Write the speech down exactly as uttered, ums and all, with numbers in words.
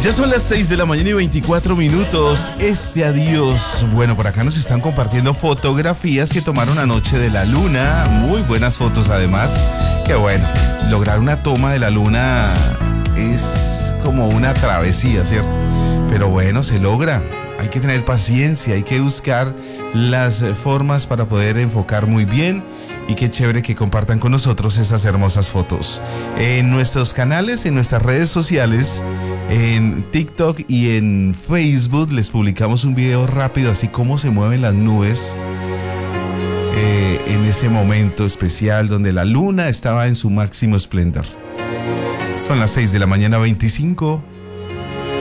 Ya son las seis de la mañana y veinticuatro minutos. Este adiós. Bueno, por acá nos están compartiendo fotografías que tomaron anoche de la luna. Muy buenas fotos además. Qué bueno. Lograr una toma de la luna es como una travesía, ¿cierto? Pero bueno, se logra. Hay que tener paciencia, hay que buscar las formas para poder enfocar muy bien. Y qué chévere que compartan con nosotros esas hermosas fotos. En nuestros canales, en nuestras redes sociales, en TikTok y en Facebook les publicamos un video rápido, así como se mueven las nubes eh, en ese momento especial donde la luna estaba en su máximo esplendor. Son las seis de la mañana, veinticinco.